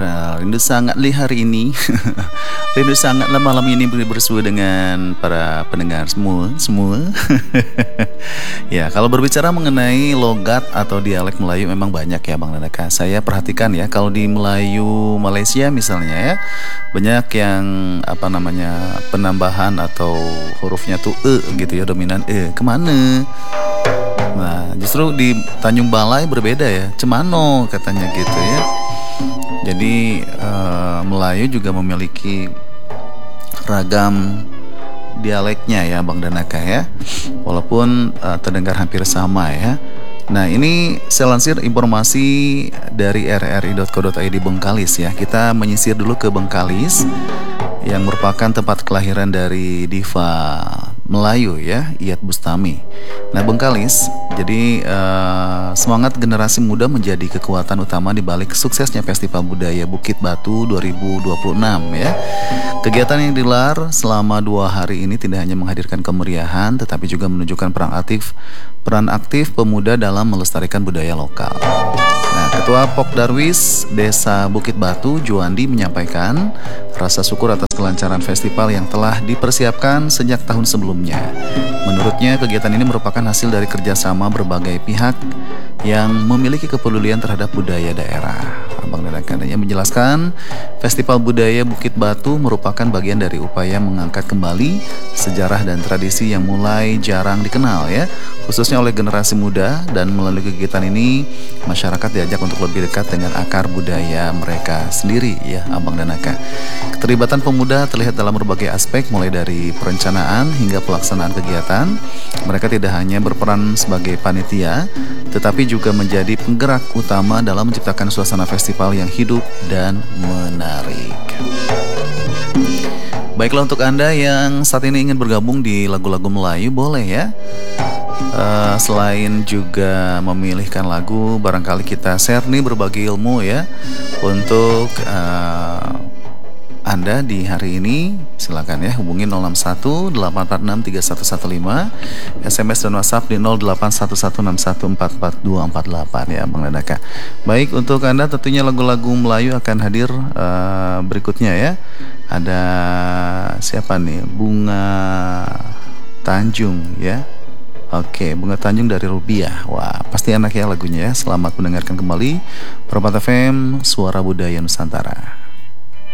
Rindu sangat li hari ini. Rindu sangatlah malam ini bersua dengan para pendengar semua. Ya, kalau berbicara mengenai logat atau dialek Melayu memang banyak ya Bang Nanaka. Saya perhatikan ya, kalau di Melayu Malaysia misalnya ya, banyak yang penambahan atau hurufnya tuh gitu ya, dominan kemana. Nah, justru di Tanjung Balai berbeda ya, cemano katanya gitu ya. Jadi Melayu juga memiliki ragam dialeknya ya Bang Danaka ya, walaupun terdengar hampir sama ya. Nah, ini saya lansir informasi dari rri.co.id Bengkalis ya. Kita menyisir dulu ke Bengkalis yang merupakan tempat kelahiran dari diva Melayu ya, Iyeth Bustami. Nah, Bengkalis, jadi semangat generasi muda menjadi kekuatan utama di balik suksesnya Festival Budaya Bukit Batu 2026 ya. Kegiatan yang digelar selama 2 hari ini tidak hanya menghadirkan kemeriahan, tetapi juga menunjukkan peran aktif pemuda dalam melestarikan budaya lokal. Nah, Ketua Pok Darwis Desa Bukit Batu, Juandi, menyampaikan rasa syukur atas kelancaran festival yang telah dipersiapkan sejak tahun sebelumnya. Menurutnya, kegiatan ini merupakan hasil dari kerjasama berbagai pihak yang memiliki kepedulian terhadap budaya daerah. Abang Dadakan yang menjelaskan, Festival Budaya Bukit Batu merupakan bagian dari upaya mengangkat kembali sejarah dan tradisi yang mulai jarang dikenal ya, khususnya oleh generasi muda, dan melalui kegiatan ini masyarakat diajak untuk lebih dekat dengan akar budaya mereka sendiri ya Abang Danaka. Keterlibatan pemuda terlihat dalam berbagai aspek, mulai dari perencanaan hingga pelaksanaan kegiatan. Mereka tidak hanya berperan sebagai panitia, tetapi juga menjadi penggerak utama dalam menciptakan suasana festival yang hidup dan menarik. Baiklah, untuk Anda yang saat ini ingin bergabung di lagu-lagu Melayu, boleh ya. Selain juga memilihkan lagu, barangkali kita share nih berbagi ilmu ya untuk Anda di hari ini. Silakan ya, hubungi 061 846 3115, SMS dan WhatsApp di 081161444248 ya Bang Dadaka. Baik, untuk Anda tentunya lagu-lagu Melayu akan hadir berikutnya ya. Ada siapa nih? Bunga Tanjung ya. Oke, Bunga Tanjung dari Rubiah. Wah, pasti enak ya lagunya ya. Selamat mendengarkan kembali Permata FM, Suara Budaya Nusantara.